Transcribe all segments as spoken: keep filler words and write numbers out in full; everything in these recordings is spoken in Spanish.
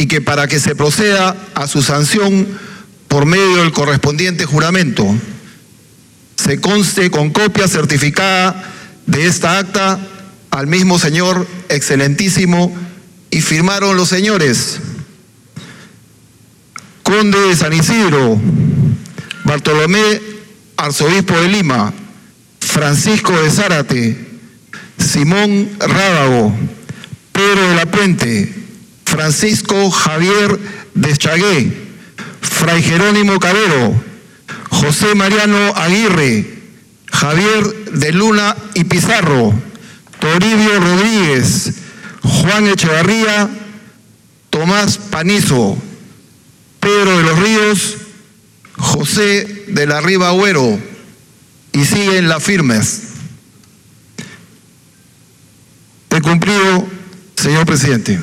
que para que se proceda a su sanción por medio del correspondiente juramento, se conste con copia certificada de esta acta al mismo señor excelentísimo y firmaron los señores Conde de San Isidro, Bartolomé, arzobispo de Lima, Francisco de Zárate, Simón Rábago, Pedro de la Puente, Francisco Javier Deschagué, Fray Jerónimo Cabero, José Mariano Aguirre, Javier de Luna y Pizarro, Toribio Rodríguez, Juan Echevarría, Tomás Panizo, Pedro de los Ríos, José de la Riva Agüero, y siguen las firmes. He cumplido, señor presidente.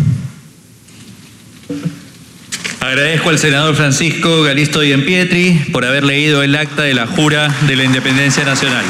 Agradezco al senador Francisco Galisto Diempietri por haber leído el acta de la Jura de la Independencia Nacional.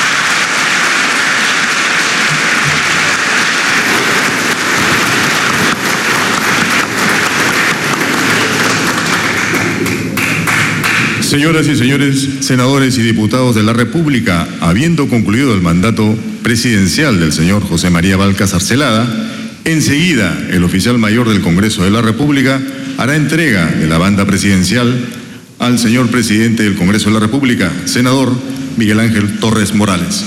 Señoras y señores senadores y diputados de la República, habiendo concluido el mandato presidencial del señor José María Balcázar Celada, enseguida el oficial mayor del Congreso de la República hará entrega de la banda presidencial al señor presidente del Congreso de la República, senador Miguel Ángel Torres Morales.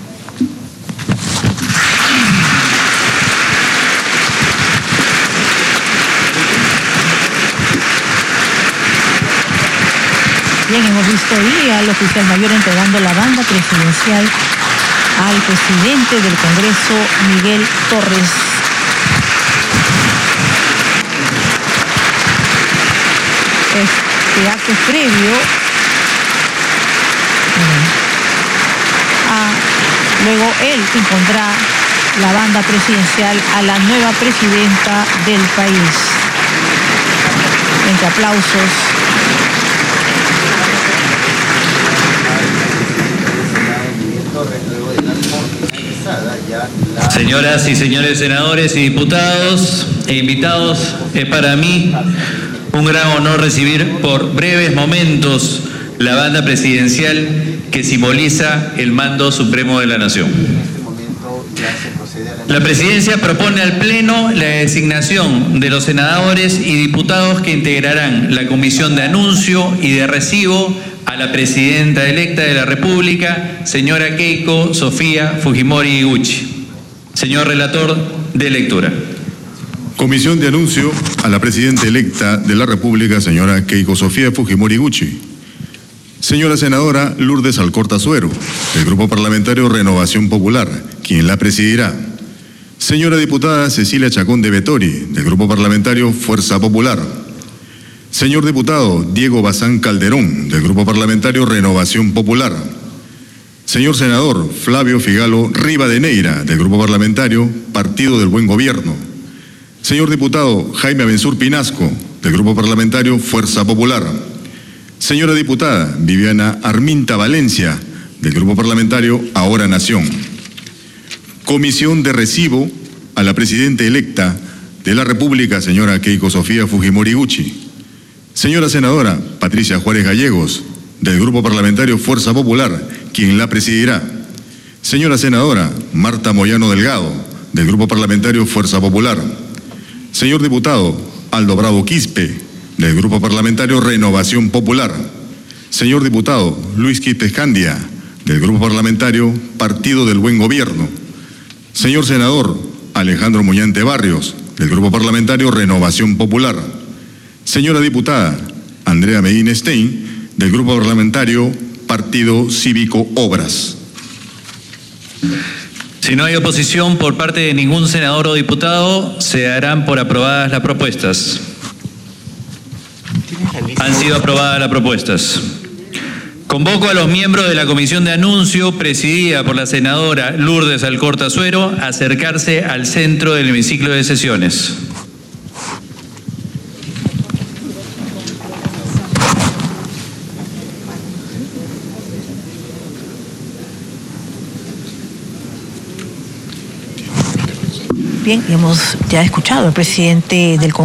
Bien, hemos visto hoy al oficial mayor entregando la banda presidencial al presidente del Congreso, Miguel Torres. Este acto es previo a, luego él impondrá la banda presidencial a la nueva presidenta del país. Entre aplausos. Señoras y señores senadores y diputados e invitados, es para mí un gran honor recibir por breves momentos la banda presidencial que simboliza el mando supremo de la nación. La presidencia propone al Pleno la designación de los senadores y diputados que integrarán la comisión de anuncio y de recibo a la presidenta electa de la República, señora Keiko Sofía Fujimori Iguchi. Señor relator, de lectura. Comisión de anuncio a la presidenta electa de la República, señora Keiko Sofía Fujimori Iguchi. Señora senadora Lourdes Alcorta Suero, del Grupo Parlamentario Renovación Popular, quien la presidirá. Señora diputada Cecilia Chacón de Vettori, del Grupo Parlamentario Fuerza Popular. Señor diputado Diego Bazán Calderón, del Grupo Parlamentario Renovación Popular. Señor senador Flavio Figalo Rivadeneira, del Grupo Parlamentario Partido del Buen Gobierno. Señor diputado Jaime Abensur Pinasco, del Grupo Parlamentario Fuerza Popular. Señora diputada Viviana Arminta Valencia, del Grupo Parlamentario Ahora Nación. Comisión de recibo a la presidenta electa de la República, señora Keiko Sofía Fujimori Iguchi. Señora senadora Patricia Juárez Gallegos, del Grupo Parlamentario Fuerza Popular, quien la presidirá. Señora senadora Marta Moyano Delgado, del Grupo Parlamentario Fuerza Popular. Señor diputado Aldo Bravo Quispe, del Grupo Parlamentario Renovación Popular. Señor diputado Luis Quispe Escandia, del Grupo Parlamentario Partido del Buen Gobierno. Señor senador Alejandro Muñante Barrios, del Grupo Parlamentario Renovación Popular. Señora diputada Andrea Medina Stein, del Grupo Parlamentario Partido Cívico Obras. Si no hay oposición por parte de ningún senador o diputado, se darán por aprobadas las propuestas. Han sido aprobadas las propuestas. Convoco a los miembros de la comisión de anuncio, presidida por la senadora Lourdes Alcorta Suero, a acercarse al centro del hemiciclo de sesiones. Bien, hemos ya escuchado al presidente del Congreso.